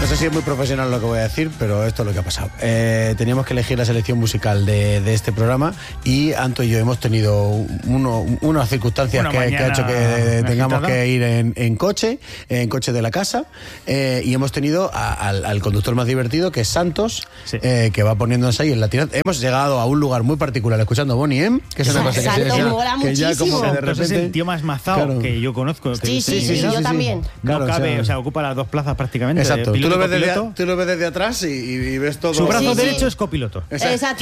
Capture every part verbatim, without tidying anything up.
sé si es muy profesional lo que voy a decir, pero esto es lo que ha pasado. Eh, teníamos que elegir la selección musical de, de este programa y Anto y yo hemos tenido uno, unas circunstancias que, que ha hecho que tengamos que ir en, en coche, en coche de la casa, eh, y hemos tenido a, al, al conductor más divertido, que es Santos, sí. eh, que va poniéndonos ahí en la tirada. Hemos llegado a un lugar muy particular escuchando Bonnie M, que es una cosa que, Santos se, mola que ya como que de repente... es el tío más mazao claro. que yo conozco. Que sí, sí, sí, sí, yo sí, también. Sí. No claro, cabe, o sea, o sea, ocupa las dos plazas prácticamente. Exacto. Tú lo, ves desde, tú lo ves desde atrás y, y ves todo. Su brazo sí, derecho sí. es copiloto. Exacto.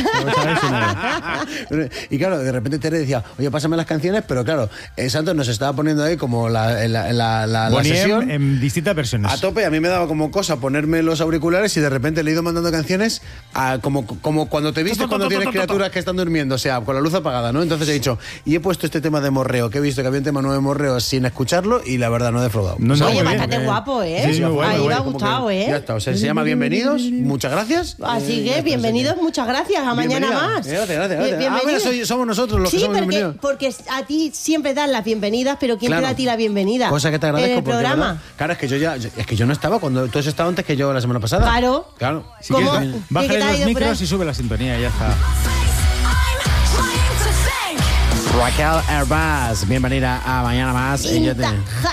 Y claro, de repente Tere decía, oye, pásame las canciones, pero claro, eh, Santos nos estaba poniendo ahí como la, la, la, la, la sesión. En distintas versiones. A tope, a mí me daba como cosa ponerme los auriculares y de repente le he ido mandando canciones a, como, como cuando te viste cuando tienes criaturas que están durmiendo, o sea, con la luz apagada, ¿no? Entonces he dicho, y he puesto este tema de morreo, que he visto que había un tema nuevo de morreo sin escucharlo y la verdad no he defraudado. No, no, oye, bastante bien, guapo, ¿eh? Sí, sí, bueno, ahí bueno, me ha gustado, ¿eh? Ya está, o sea, se llama Bienvenidos, muchas gracias. Así que, bienvenidos, muchas gracias, a mañana más. Gracias, gracias, gracias. Ah, mira, soy, somos nosotros los sí, que somos porque, bienvenidos. porque a ti siempre dan las bienvenidas, pero ¿quién claro. te da a ti la bienvenida? Cosa que te agradezco en el porque, programa. ¿verdad? Claro, es que yo ya, es que yo no estaba cuando tú has estado antes que yo la semana pasada. Claro. Claro. Si ¿Cómo? Bájale los micros y sube la sintonía, ya está. Raquel Herbaz, bienvenida a Mañana Más. Ella te...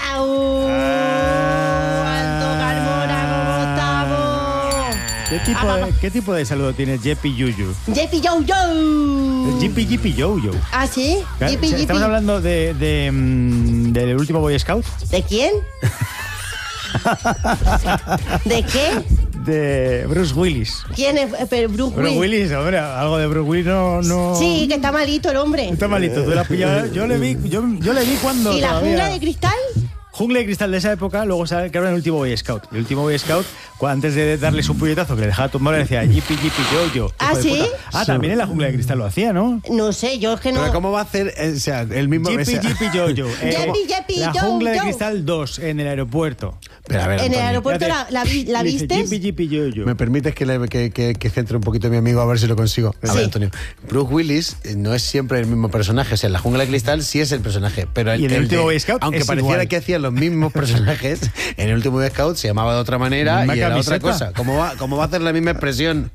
¿Qué tipo, de, ¿Qué tipo de saludo tiene Jeppy Yuyu? Jeppy Yo Yo. Jeppy Jeppy Yo Yo. Ah, sí. Jeppy, Estamos Jeppy. hablando de, de, de del último Boy Scout. ¿De quién? ¿De qué? De Bruce Willis. ¿Quién es Bruce Willis? Bruce Willis, hombre, algo de Bruce Willis no, no... Sí, que está malito el hombre. Está malito, tú la has pillado. Yo le vi, yo, yo le vi cuando... ¿Y la todavía... jungla de cristal? Jungla de cristal de esa época, luego sale que era el último Boy Scout. El último Boy Scout, antes de darle su puñetazo que le dejaba tumbar, le decía Yipi, Yipi, yo, yo. ¿Ah, sí? Ah, también en la jungla de cristal lo hacía, ¿no? No sé, yo es que no... Pero ¿cómo va a hacer, o sea, el mismo... Yipi, Yipi, yo, yo. Eh, Yipi, Yipi, la yo, jungla de yo. cristal dos, en el aeropuerto. Pero a ver, ¿En Antonio, el aeropuerto la, la, la viste? Yipi, Yipi, yo, yo. ¿Me permites que, le, que, que, que centre un poquito a mi amigo a ver si lo consigo? A sí. ver, Antonio. Bruce Willis no es siempre el mismo personaje. O sea, en la jungla de cristal sí es el personaje. Pero el, y en el, el último Boy Scout aunque es pareciera igual. que hacían los mismos personajes, en el último Boy Scout se llamaba de otra manera y era otra cosa. ¿Cómo va, cómo va a hacer la misma expresión?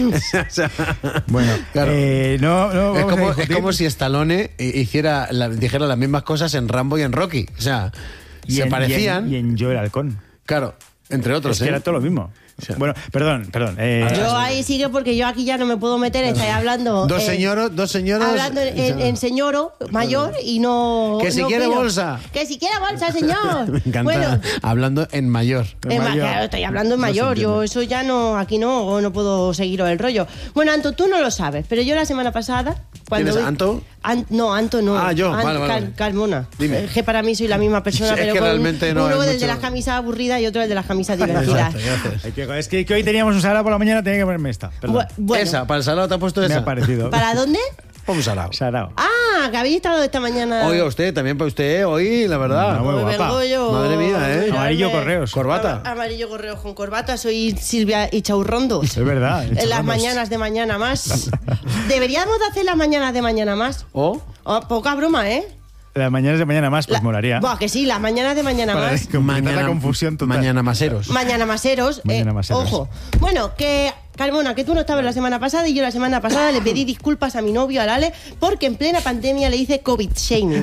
O sea, bueno, claro. Eh, no, no, es, como, es como si Stallone hiciera la, dijera las mismas cosas en Rambo y en Rocky. O sea, y se en, parecían. Y en, y en Joe el Halcón. Claro, entre otros. Es que ¿eh? era todo lo mismo. O sea, bueno, perdón, perdón. Eh, yo ahí sigue porque yo aquí ya no me puedo meter, estáis hablando... Dos eh, señoros, dos señoros... Hablando en, en, en señoro mayor y no... Que si no quiere opino. bolsa. Que si quiere bolsa, señor. Me encanta, bueno, hablando en mayor. En mayor. Claro, estoy hablando en mayor, no yo eso ya no, aquí no, no puedo seguir el rollo. Bueno, Anto, tú no lo sabes, pero yo la semana pasada... Cuando ¿Quién es, vi... Anto? An... No, Anto no. Ah, yo, Ant... vale, vale. Car... Carmona. Dime. Es que para mí soy la misma persona, es pero que con realmente no uno es el mucho... de las camisas aburridas y otro el de las camisas divertidas. Es que, que hoy teníamos un salado por la mañana, tenía que ponerme esta. Bu bueno. Esa, para el salado te ha puesto esa. Me ha parecido. ¿Para dónde? Un salado. Salado. Ah, que habéis estado esta mañana. Oiga, usted, también para usted, hoy, la verdad. No, muy guapa. Yo, madre mía, ¿eh? Amarillo correos. Corbata. Amarillo correos con corbata. Soy Silvia y Chaurrondo. Es verdad. En las mañanas de mañana más. Deberíamos de hacer las mañanas de mañana más. ¿O? Oh, poca broma, ¿eh? Las mañanas de mañana más, pues la, molaría. Buah, que sí, las mañanas de mañana Para más. mañana, la confusión total. Mañana maseros. Mañana maseros. Mañana eh, maseros. Ojo. Bueno, que... Carmona, que tú no estabas la semana pasada y yo la semana pasada le pedí disculpas a mi novio, a Ale, porque en plena pandemia le hice COVID shaming.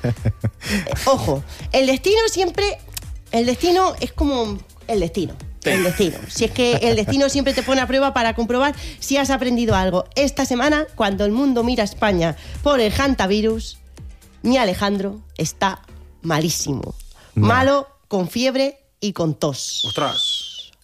eh, ojo, el destino siempre... El destino es como el destino. El destino. Si es que el destino siempre te pone a prueba para comprobar si has aprendido algo. Esta semana, cuando el mundo mira a España por el hantavirus, mi Alejandro está malísimo. No. Malo, con fiebre y con tos. ¡Ostras!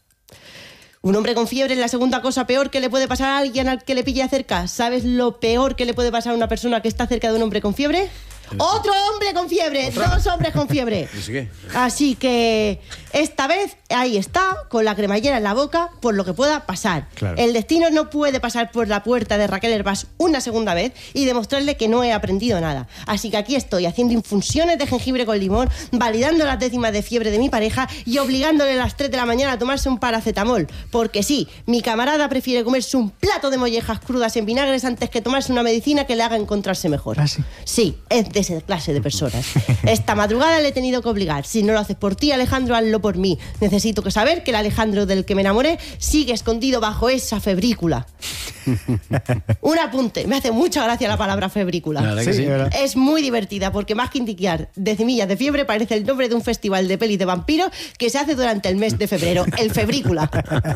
Un hombre con fiebre es la segunda cosa peor que le puede pasar a alguien al que le pille cerca. ¿Sabes lo peor que le puede pasar a una persona que está cerca de un hombre con fiebre? ¡Otro hombre con fiebre! ¿Otra? Dos hombres con fiebre. Así que esta vez ahí está, con la cremallera en la boca, por lo que pueda pasar. Claro. El destino no puede pasar por la puerta de Raquel Herbaz una segunda vez y demostrarle que no he aprendido nada. Así que aquí estoy, haciendo infusiones de jengibre con limón, validando las décimas de fiebre de mi pareja y obligándole a las tres de la mañana a tomarse un paracetamol. Porque sí, mi camarada prefiere comerse un plato de mollejas crudas en vinagres antes que tomarse una medicina que le haga encontrarse mejor. ¿Ah, sí? Sí, es de esa clase de personas. Esta madrugada le he tenido que obligar. Si no lo haces por ti, Alejandro, hazlo por mí. Necesito que saber que el Alejandro del que me enamoré sigue escondido bajo esa febrícula. Un apunte. Me hace mucha gracia la palabra febrícula. Sí, sí, es muy divertida porque más que indicar decimillas de fiebre parece el nombre de un festival de pelis de vampiros que se hace durante el mes de febrero. El febrícula.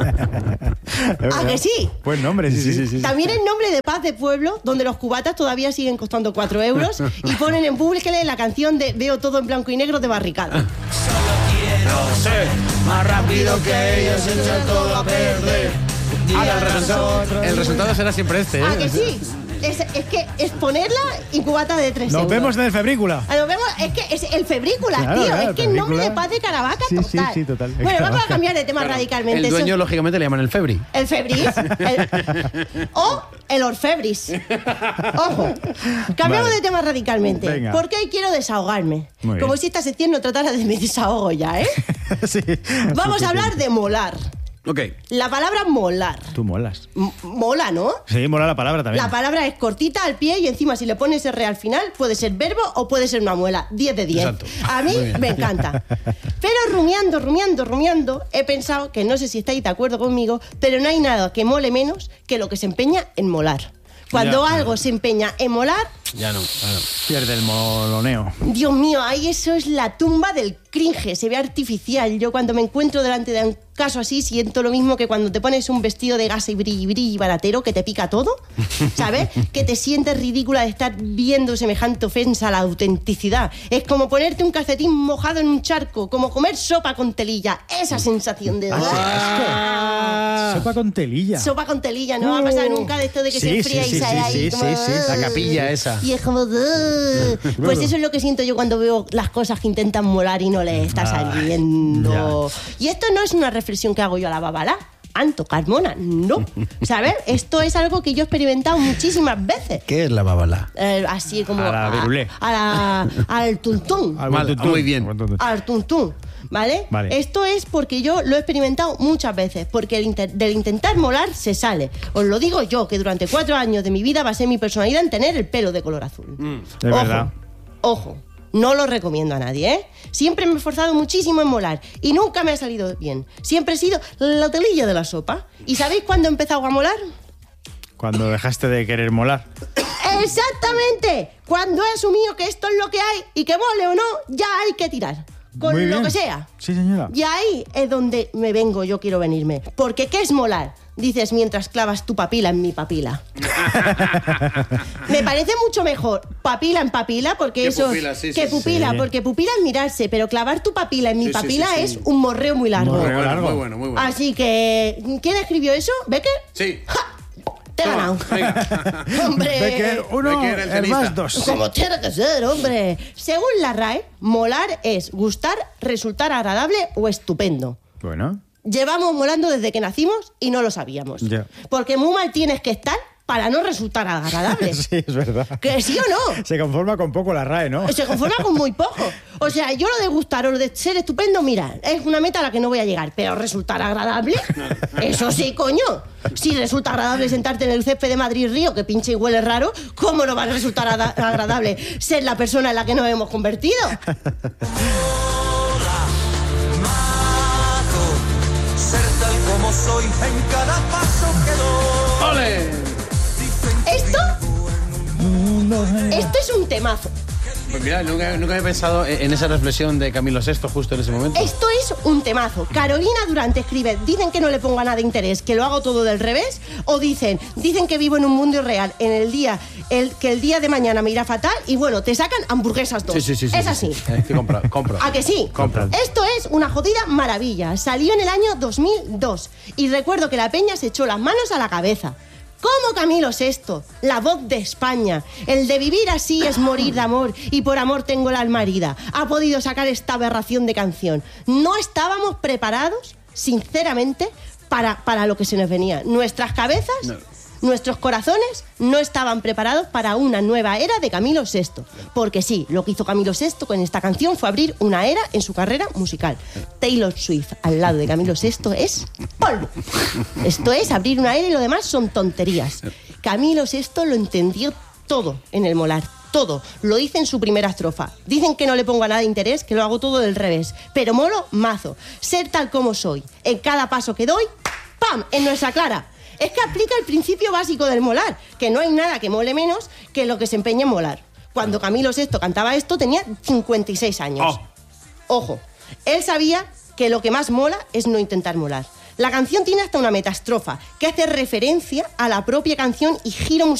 ¿A que sí? Buen nombre, sí, sí, sí, sí. También el nombre de Paz de Pueblo, donde los cubatas todavía siguen costando cuatro euros y ponen en público la canción de Veo todo en blanco y negro de Barricada. Solo quiero ser más rápido que ellos, echar todo a perder. Ahora el resultado, el resultado será siempre este, ¿eh? ¿A que sí? Es, es que es ponerla y cubata de tres Nos euros. vemos en el Febrícula. Ah, Nos vemos, es que es el Febrícula, Claro, tío. claro, es que el el nombre de Febrícula. Paz de Caravaca, Sí, sí, total. sí, total. Bueno, vamos a Caravaca. cambiar de tema radicalmente. El dueño, Eso- lógicamente, le llaman el Febri. El Febris. el- o el Orfebris. Ojo. Cambiamos Vale. de tema radicalmente. Venga. Porque hoy quiero desahogarme. Muy bien. Como si esta sección no tratara de mi desahogo ya, ¿eh? Sí. Vamos a hablar de molar. Ok. La palabra molar. Tú molas. M- mola, ¿no? Sí, mola la palabra también. La palabra es cortita al pie y encima si le pones R al final puede ser verbo o puede ser una muela. diez de diez. Exacto. A mí Muy bien. me encanta. Pero rumiando, rumiando, rumiando, he pensado que no sé si estáis de acuerdo conmigo, pero no hay nada que mole menos que lo que se empeña en molar. Cuando Ya. algo se empeña en molar, Ya no, claro. Pierde el moloneo. Dios mío, ahí eso es la tumba del cringe, se ve artificial. Yo cuando me encuentro delante de un caso así siento lo mismo que cuando te pones un vestido de gasa y brilli brilli baratero que te pica todo, ¿sabes? Que te sientes ridícula de estar viendo semejante ofensa a la autenticidad. Es como ponerte un calcetín mojado en un charco, como comer sopa con telilla. Esa sensación de... Ah, Sopa con telilla. Sopa con telilla, no va a pasar nunca de esto de que Sí, se enfría sí, y sí, sale sí, ahí sí, como, sí, sí, la capilla esa. Y es como... "Ugh". Pues eso es lo que siento yo cuando veo las cosas que intentan molar y no les está saliendo. Y esto no es una reflexión que hago yo a la babala. Anto, Carmona, no. ¿Sabes? Esto es algo que yo he experimentado muchísimas veces. ¿Qué es la babala? Eh, así como... A la virulé. a la- al tuntún. Al Mal, buen tuntún. muy bien. Buen tuntún. Al tuntún. ¿Vale? Vale. Esto es porque yo lo he experimentado muchas veces, porque el inter- del intentar molar se sale. Os lo digo yo, que durante cuatro años de mi vida basé mi personalidad en tener el pelo de color azul. Es verdad. Ojo, no lo recomiendo a nadie, ¿eh? Siempre me he esforzado muchísimo en molar y nunca me ha salido bien. Siempre he sido la telilla de la sopa. ¿Y sabéis cuándo he empezado a molar? Cuando dejaste de querer molar. Exactamente. Cuando he asumido que esto es lo que hay y que mole o no, ya hay que tirar. Con Muy lo bien. que sea. Sí, señora. Y ahí es donde me vengo, yo quiero venirme. Porque ¿qué es molar? Dices mientras clavas tu papila en mi papila. Me parece mucho mejor papila en papila, porque Que eso... pupila, sí, que sí, pupila, sí. porque pupila es mirarse, pero clavar tu papila en mi Sí, sí, papila sí, sí. es un morreo muy largo. Morreo. Muy bueno, largo. muy bueno, muy bueno. Así que, ¿quién escribió eso? ¿Becker? Sí. ¡Ja! Te he Toma, ganado. venga. Hombre. Becker uno, Becker, el el más tenista. dos. Como tiene que ser, hombre. Según la R A E, molar es gustar, resultar agradable o estupendo. Bueno. Llevamos molando desde que nacimos y no lo sabíamos. Ya. Porque muy mal tienes que estar para no resultar agradable. Sí, es verdad. ¿Que sí o no? Se conforma con poco la R A E, ¿no? Se conforma con muy poco. O sea, yo lo de gustar o lo de ser estupendo, mira, es una meta a la que no voy a llegar. Pero resultar agradable, eso sí, coño. Si resulta agradable sentarte en el césped de Madrid Río, que pinche y huele raro, ¿cómo no va a resultar ada- agradable ser la persona en la que nos hemos convertido? Ser tal como soy en cada paso que doy. ¡Ole! Esto, esto es un temazo. Pues mira, nunca, nunca he pensado en esa reflexión de Camilo sexto justo en ese momento. Esto es un temazo. Carolina Durante escribe, dicen que no le ponga nada de interés, que lo hago todo del revés, o dicen, dicen que vivo en un mundo irreal, en el día, el, que el día de mañana me irá fatal, y bueno, te sacan hamburguesas dos. Sí, sí, sí. sí, es sí, así. sí. Eh, que compro, compro. ¿A que sí? Compran. Esto es una jodida maravilla. Salió en el año dos mil dos y recuerdo que la peña se echó las manos a la cabeza. ¿Cómo Camilo sexto? La voz de España. El de vivir así es morir de amor y por amor tengo la alma herida. Ha podido sacar esta aberración de canción. No estábamos preparados, sinceramente, para, para lo que se nos venía. Nuestras cabezas... No. Nuestros corazones no estaban preparados para una nueva era de Camilo sexto. Porque sí, lo que hizo Camilo sexto con esta canción fue abrir una era en su carrera musical. Taylor Swift al lado de Camilo sexto es polvo. Esto es abrir una era y lo demás son tonterías. Camilo sexto lo entendió todo en el molar. todo. Lo dice en su primera estrofa. Dicen que no le pongo a nada de interés, que lo hago todo del revés. Pero molo, mazo. Ser tal como soy. En cada paso que doy, ¡pam!, en nuestra clara. Es que aplica el principio básico del molar, que no hay nada que mole menos que lo que se empeña en molar. Cuando Camilo sexto cantaba esto tenía cincuenta y seis años. Oh. Ojo, él sabía que lo que más mola es no intentar molar. La canción tiene hasta una metastrofa que hace referencia a la propia canción y giro musical